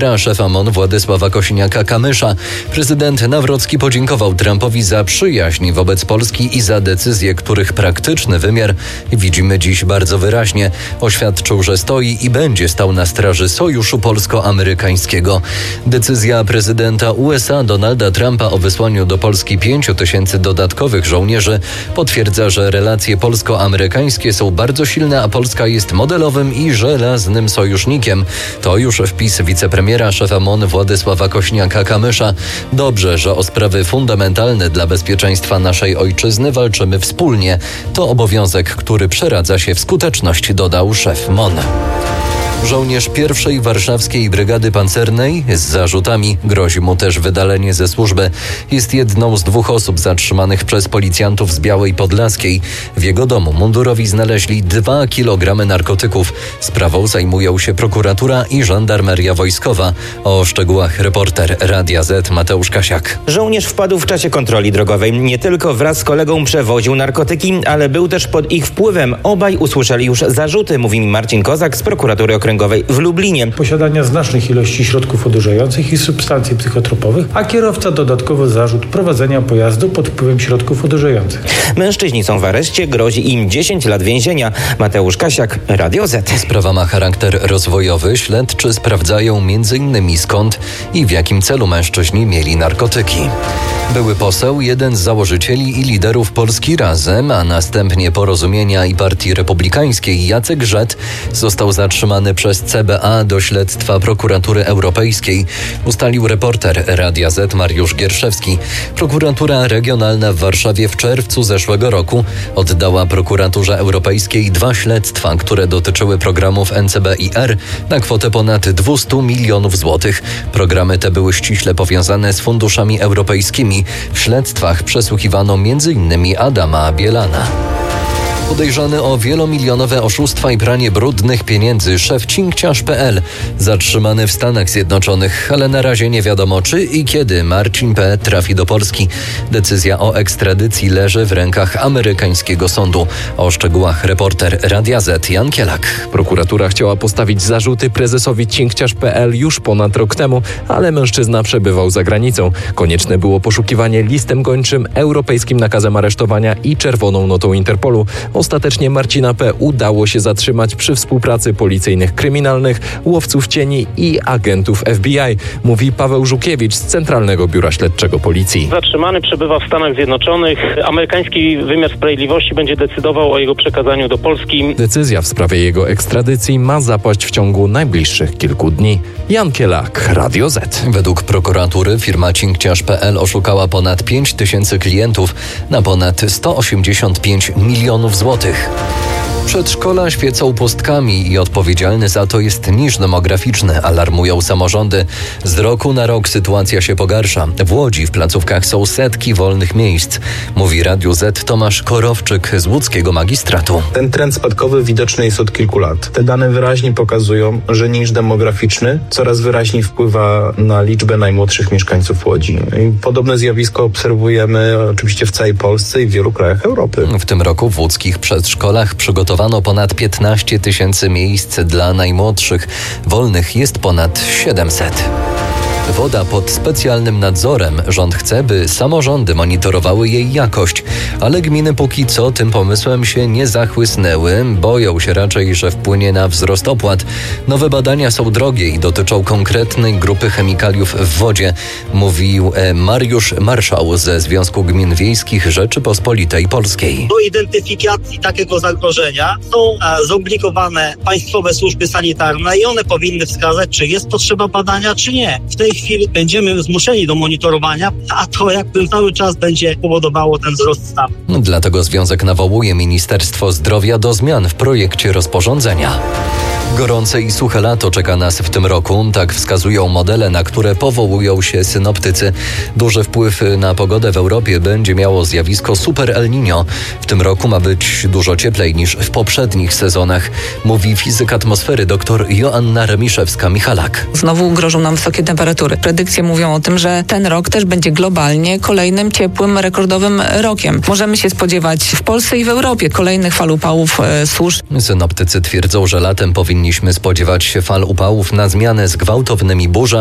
Szefa MON Władysława Kosiniaka-Kamysza. Prezydent Nawrocki podziękował Trumpowi za przyjaźń wobec Polski i za decyzje, których praktyczny wymiar widzimy dziś bardzo wyraźnie. Oświadczył, że stoi i będzie stał na straży sojuszu polsko-amerykańskiego. Decyzja prezydenta USA Donalda Trumpa o wysłaniu do Polski 5,000 dodatkowych żołnierzy potwierdza, że relacje polsko-amerykańskie są bardzo silne, a Polska jest modelowym i żelaznym sojusznikiem. To już wpis wicepremiera szefa MON Władysława Kosiniaka-Kamysza. Dobrze, że o sprawy fundamentalne dla bezpieczeństwa naszej ojczyzny walczymy wspólnie. To obowiązek, który przeradza się w skuteczność, dodał szef MON. Żołnierz 1. Warszawskiej Brygady Pancernej z zarzutami, grozi mu też wydalenie ze służby. Jest jedną z 2 osób zatrzymanych przez policjantów z Białej Podlaskiej. W jego domu mundurowi znaleźli 2 kg narkotyków. Sprawą zajmują się prokuratura i żandarmeria wojskowa. O szczegółach reporter Radia Z Mateusz Kasiak. Żołnierz wpadł w czasie kontroli drogowej. Nie tylko wraz z kolegą przewoził narkotyki, ale był też pod ich wpływem. Obaj usłyszeli już zarzuty, mówi mi Marcin Kozak z prokuratury okręgowej w Lublinie. Posiadania znacznych ilości środków odurzających i substancji psychotropowych, a kierowca dodatkowo zarzut prowadzenia pojazdu pod wpływem środków odurzających. Mężczyźni są w areszcie, grozi im 10 lat więzienia. Mateusz Kasiak, Radio Z. Sprawa ma charakter rozwojowy. Śledczy sprawdzają m.in. skąd i w jakim celu mężczyźni mieli narkotyki. Były poseł, jeden z założycieli i liderów Polski Razem, a następnie Porozumienia i Partii Republikańskiej Jacek Żet został zatrzymany przez CBA do śledztwa Prokuratury Europejskiej, ustalił reporter Radia Z Mariusz Gierszewski. Prokuratura Regionalna w Warszawie w czerwcu zeszłego roku oddała Prokuraturze Europejskiej 2 śledztwa, które dotyczyły programów NCBIR na kwotę ponad 200 milionów złotych. Programy te były ściśle powiązane z funduszami europejskimi. W śledztwach przesłuchiwano m.in. Adama Bielana. Podejrzany o wielomilionowe oszustwa i pranie brudnych pieniędzy szef cinkciarz.pl zatrzymany w Stanach Zjednoczonych, ale na razie nie wiadomo, czy i kiedy Marcin P. trafi do Polski. Decyzja o ekstradycji leży w rękach amerykańskiego sądu. O szczegółach reporter Radia Z Jan Kielak. Prokuratura chciała postawić zarzuty prezesowi cinkciarz.pl już ponad rok temu, ale mężczyzna przebywał za granicą. Konieczne było poszukiwanie listem gończym, europejskim nakazem aresztowania i czerwoną notą Interpolu. Ostatecznie Marcina P. udało się zatrzymać przy współpracy policyjnych kryminalnych, łowców cieni i agentów FBI, mówi Paweł Żukiewicz z Centralnego Biura Śledczego Policji. Zatrzymany przebywa w Stanach Zjednoczonych. Amerykański wymiar sprawiedliwości będzie decydował o jego przekazaniu do Polski. Decyzja w sprawie jego ekstradycji ma zapaść w ciągu najbliższych kilku dni. Jan Kielak, Radio Z. Według prokuratury firma cinkciarz.pl oszukała ponad 5,000 klientów na ponad 185 milionów złotych. Przedszkola świecą pustkami i odpowiedzialny za to jest niż demograficzny, alarmują samorządy. Z roku na rok sytuacja się pogarsza. W Łodzi w placówkach są setki wolnych miejsc, mówi Radiu Z Tomasz Korowczyk z łódzkiego magistratu. Ten trend spadkowy widoczny jest od kilku lat. Te dane wyraźnie pokazują, że niż demograficzny coraz wyraźniej wpływa na liczbę najmłodszych mieszkańców Łodzi. I podobne zjawisko obserwujemy oczywiście w całej Polsce i w wielu krajach Europy. W tym roku w łódzkich przedszkolach przygotowano ponad 15 000 miejsc dla najmłodszych. Wolnych jest ponad 700. Woda pod specjalnym nadzorem. Rząd chce, by samorządy monitorowały jej jakość, ale gminy póki co tym pomysłem się nie zachłysnęły. Boją się raczej, że wpłynie na wzrost opłat. Nowe badania są drogie i dotyczą konkretnej grupy chemikaliów w wodzie, mówił Mariusz Marszał ze Związku Gmin Wiejskich Rzeczypospolitej Polskiej. Do identyfikacji takiego zagrożenia są zobligowane państwowe służby sanitarne i one powinny wskazać, czy jest potrzeba badania, czy nie. W tej chwili będziemy zmuszeni do monitorowania, a to jakby cały czas będzie powodowało ten wzrost stanu. Dlatego Związek nawołuje Ministerstwo Zdrowia do zmian w projekcie rozporządzenia. Gorące i suche lato czeka nas w tym roku, tak wskazują modele, na które powołują się synoptycy. Duży wpływ na pogodę w Europie będzie miało zjawisko Super El Niño. W tym roku ma być dużo cieplej niż w poprzednich sezonach, mówi fizyk atmosfery dr Joanna Remiszewska-Michalak. Znowu grożą nam wysokie temperatury. Predykcje mówią o tym, że ten rok też będzie globalnie kolejnym ciepłym, rekordowym rokiem. Możemy się spodziewać w Polsce i w Europie kolejnych fal upałów, susz. Synoptycy twierdzą, że latem powinny powinniśmy spodziewać się fal upałów na zmianę z gwałtownymi burzami.